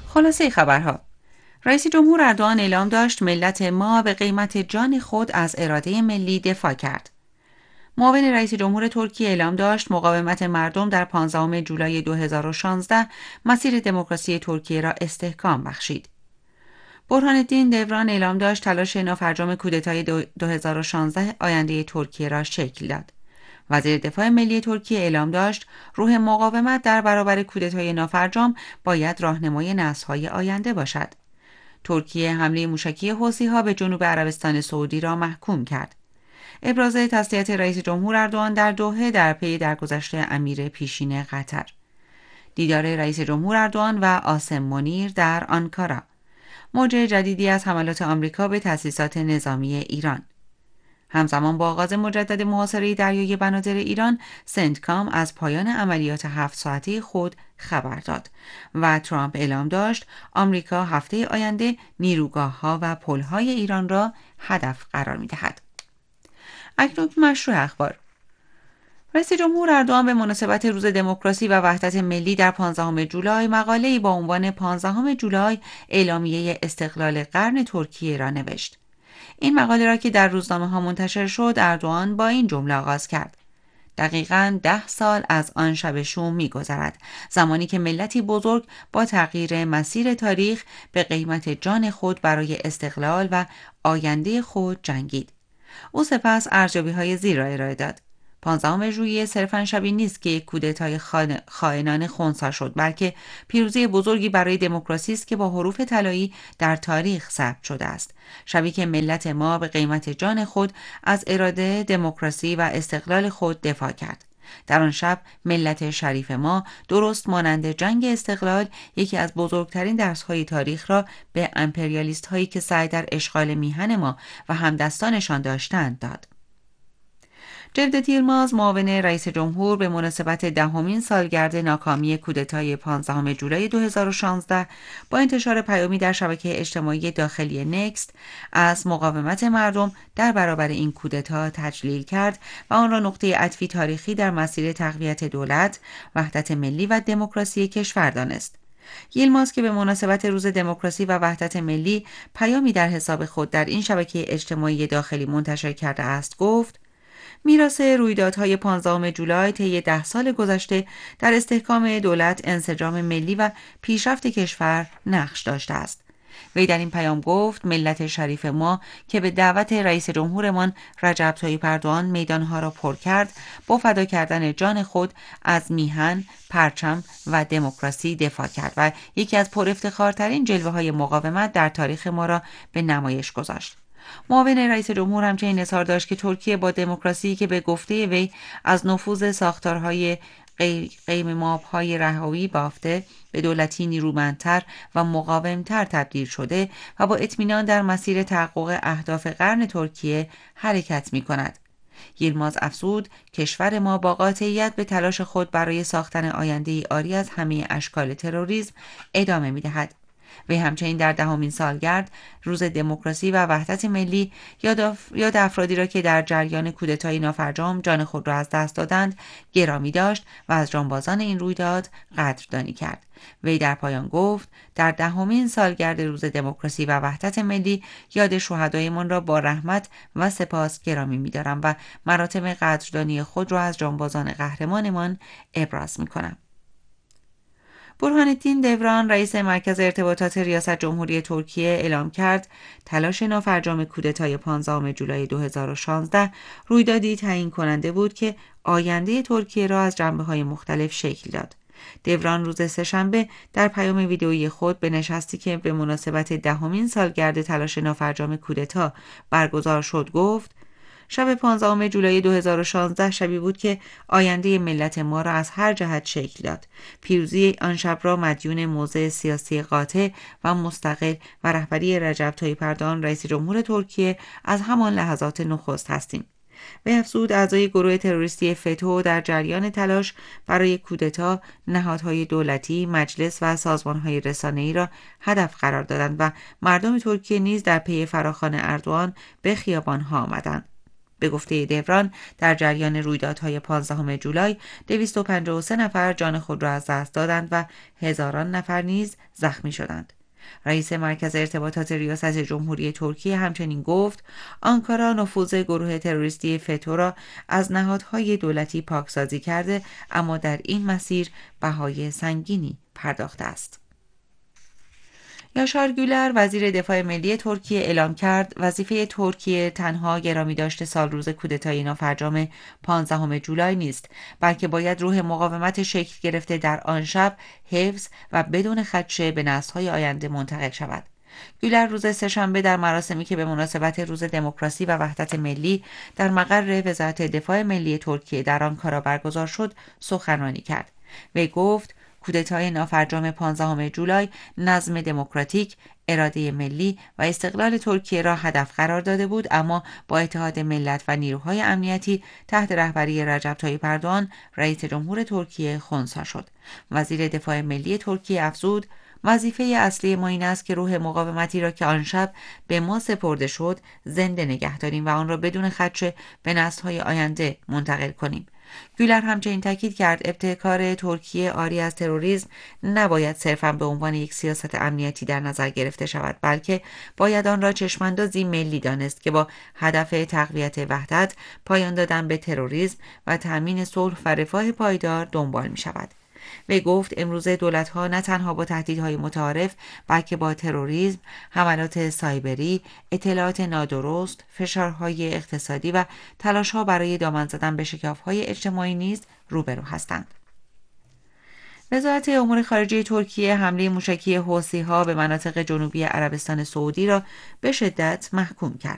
خلاصه خبرها: رئیس جمهور اردوغان اعلام داشت ملت ما به قیمت جان خود از اراده ملی دفاع کرد. معاون رئیس جمهور ترکیه اعلام داشت مقاومت مردم در 15 جولای 2016 مسیر دموکراسی ترکیه را استحکام بخشید. برهان الدین دوران اعلام داشت تلاش نافرجام کودتای 2016 آینده ترکیه را شکل داد. وزیر دفاع ملی ترکیه اعلام داشت روح مقاومت در برابر کودتای نافرجام باید راهنمای نسل‌های آینده باشد. ترکیه حمله موشکی حوثی‌ها به جنوب عربستان سعودی را محکوم کرد. ابراز تسلیت رئیس جمهور اردوغان در دوحه در پی درگذشت امیر پیشین قطر. دیدار رئیس جمهور اردوغان و عاصم منیر در آنکارا. موج جدیدی از حملات آمریکا به تأسیسات نظامی ایران. همزمان با آغاز مجدد محاصره دریایی بنادر ایران، سنتکام از پایان عملیات 7 ساعته خود خبر داد و ترامپ اعلام داشت آمریکا هفته آینده نیروگاه‌ها و پل‌های ایران را هدف قرار می‌دهد. اکنون مشروع اخبار. رئیس جمهور اردوغان به مناسبت روز دموکراسی و وحدت ملی در 15 جولای مقاله‌ای با عنوان 15 جولای اعلامیه استقلال قرن ترکیه را نوشت. این مقاله را که در روزنامه‌ها منتشر شد، اردوغان با این جمله آغاز کرد: دقیقاً 10 سال از آن شب شوم می‌گذرد، زمانی که ملتی بزرگ با تغییر مسیر تاریخ به قیمت جان خود برای استقلال و آینده خود جنگید. او سپس ارزیابی‌های زیر را ارائه داد. 15 ژوئیه صرفاً شبی نیست که یک کودتای خائنانه خنثی شد، بلکه پیروزی بزرگی برای دموکراسی است که با حروف طلایی در تاریخ ثبت شده است. شبی که ملت ما به قیمت جان خود از اراده، دموکراسی و استقلال خود دفاع کرد. در آن شب ملت شریف ما درست مانند جنگ استقلال یکی از بزرگترین درس‌های تاریخ را به امپریالیست‌هایی که سعی در اشغال میهن ما و همدستانشان داشتند داد. جلد تیرماز، معاون رئیس جمهور، به مناسبت 10مین سالگرد ناکامی کودتای 15 جولای 2016 با انتشار پیامی در شبکه اجتماعی داخلی نکست از مقاومت مردم در برابر این کودتا تجلیل کرد و آن را نقطه عطفی تاریخی در مسیر تقویت دولت، وحدت ملی و دموکراسی کشور دانست. یلماز که به مناسبت روز دموکراسی و وحدت ملی پیامی در حساب خود در این شبکه اجتماعی داخلی منتشر کرده است، گفت: میراث رویدادهای 15 جولای طی 10 سال گذشته در استحکام دولت، انسجام ملی و پیشرفت کشور نقش داشته است. وی در این پیام گفت ملت شریف ما که به دعوت رئیس جمهورمان رجب طیب اردوغان میدانها را پر کرد، با فدا کردن جان خود از میهن، پرچم و دموکراسی دفاع کرد و یکی از پر افتخارترین جلوه های مقاومت در تاریخ ما را به نمایش گذاشت. معاون رئیس جمهور همچنین اظهار داشت که ترکیه با دموکراسی که به گفته وی از نفوذ ساختارهای قیم‌ماب‌های رهایی بافته به دولتی نیرومندتر و مقاومتر تبدیل شده و با اطمینان در مسیر تحقق اهداف قرن ترکیه حرکت می‌کند. یلماز افزود کشور ما با قاطعیت به تلاش خود برای ساختن آینده‌ای عاری از همه اشکال تروریسم ادامه می‌دهد. وی همچنین در 10مین سالگرد روز دموکراسی و وحدت ملی یاد افرادی را که در جریان کودتای نافرجام جان خود را از دست دادند گرامی داشت و از جانبازان این رویداد قدردانی کرد. وی در پایان گفت در 10مین سالگرد روز دموکراسی و وحدت ملی یاد شهدایمان را با رحمت و سپاس گرامی می‌دارم و مراتب قدردانی خود را از جانبازان قهرمانمان ابراز می‌کنم. برهان الدین دوران، رئیس مرکز ارتباطات ریاست جمهوری ترکیه، اعلام کرد تلاش نافرجام کودتای 15 جولای 2016 رویدادی تعیین کننده بود که آینده ترکیه را از جنبه‌های مختلف شکل داد. دوران روز سه‌شنبه در پیام ویدئویی خود به نشستی که به مناسبت 10مین سالگرد تلاش نافرجام کودتا برگزار شد گفت: شب 15 جولای 2016 شبی بود که آینده ملت ما را از هر جهت شکل داد. پیروزی آن شب را مدیون موضع سیاسی قاطع و مستقل و رهبری رجب طیب اردوغان رئیس جمهور ترکیه از همان لحظات نخست هستیم. وی افزود اعضای گروه تروریستی فتو در جریان تلاش برای کودتا نهادهای دولتی، مجلس و سازمانهای رسانه‌ای را هدف قرار دادند و مردم ترکیه نیز در پی فراخوان اردوغان به خیابان‌ها آمدند. به گفته دوران در جریان رویدادهای 15 جولای 253 نفر جان خود را از دست دادند و هزاران نفر نیز زخمی شدند. رئیس مرکز ارتباطات ریاست جمهوری ترکیه همچنین گفت آنکارا نفوذ گروه تروریستی فتو را از نهادهای دولتی پاکسازی کرده، اما در این مسیر بهای سنگینی پرداخته است. یاشار گولر وزیر دفاع ملی ترکیه اعلام کرد وظیفه ترکیه تنها گرامی داشته سال روز کودتای نافرجام 15 جولای نیست، بلکه باید روح مقاومت شکل گرفته در آن شب حفظ و بدون خدشه به نسل‌های آینده منتقل شود. گولر روز سه‌شنبه در مراسمی که به مناسبت روز دموکراسی و وحدت ملی در مقر وزارت دفاع ملی ترکیه در آنکارا برگزار شد سخنرانی کرد. وی گفت کودتای نافرجام 15 جولای نظم دموکراتیک، اراده ملی و استقلال ترکیه را هدف قرار داده بود، اما با اتحاد ملت و نیروهای امنیتی تحت رهبری رجب طیب اردوغان رئیس جمهور ترکیه خنثی شد. وزیر دفاع ملی ترکیه افزود وظیفه اصلی ما این است که روح مقاومتی را که آن شب به ما سپرده شد زنده نگه داریم و آن را بدون خدشه به نسل‌های آینده منتقل کنیم. گولر همچنین تاکید کرد ابتکار ترکیه عاری از تروریسم نباید صرفاً به عنوان یک سیاست امنیتی در نظر گرفته شود، بلکه باید آن را چشماندازی ملی دانست که با هدف تقویت وحدت، پایان دادن به تروریسم و تأمین صلح و رفاه پایدار دنبال می شود. وی گفت امروزه دولت‌ها نه تنها با تهدیدهای متعارف بلکه با تروریسم، حملات سایبری، اطلاعات نادرست، فشارهای اقتصادی و تلاش‌ها برای دامن زدن به شکاف‌های اجتماعی نیز روبرو هستند. وزارت امور خارجه ترکیه حمله موشکی حوثی‌ها به مناطق جنوبی عربستان سعودی را به شدت محکوم کرد.